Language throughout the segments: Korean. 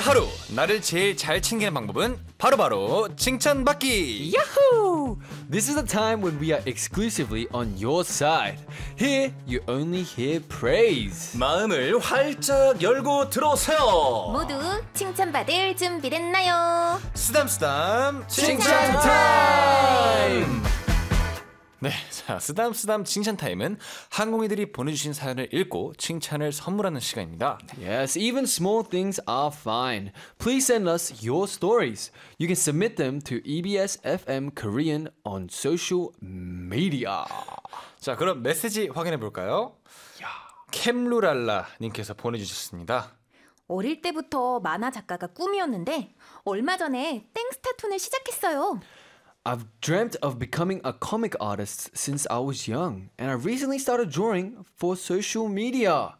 하루 나를 제일 잘 챙기는 방법은 바로바로 칭찬받기. Yahoo! This is the time when we are exclusively on your side. Here, you only hear praise. 마음을 활짝 열고 들어오세요. 모두 칭찬받을 준비됐나요? 쓰담쓰담 칭찬 타임! 네, 자 쓰담쓰담 칭찬 타임은 항공이들이 보내주신 사연을 읽고 칭찬을 선물하는 시간입니다. Yes, even small things are fine. Please send us your stories. You can submit them to EBS FM Korean on social media. 자, 그럼 메시지 확인해 볼까요? 캠루랄라 님께서 보내주셨습니다. 어릴 때부터 만화 작가가 꿈이었는데 얼마 전에 땡스타툰을 시작했어요. I've dreamt of becoming a comic artist since I was young, and I recently started drawing for social media.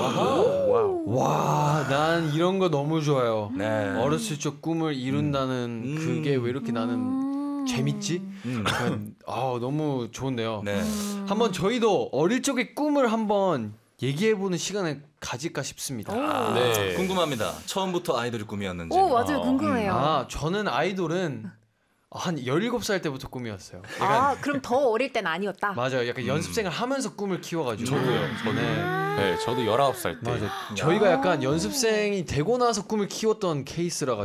와, 난 이런 거 너무 좋아요. 네. 어렸을 적 꿈을 이룬다는 그게 왜 이렇게 나는 재밌지? 약간, 너무 좋은데요. 네. 한번 저희도 어릴 적의 꿈을 한번 얘기해보는 시간을 가질까 싶습니다. 네. 궁금합니다. 처음부터 아이돌이 꿈이었는지. 오, 맞아요. 궁금해요. 저는 아이돌은 한 17살 때부터 꿈이었어요. 그럼 더 어릴 땐 아니었다. 맞아요. 약간 연습생을 하면서 꿈을 키워가지고. 저도요. 네, 저도 19살 때. 맞아요. 저희가 약간 연습생이 되고 나서 꿈을 키웠던 케이스라 가지고.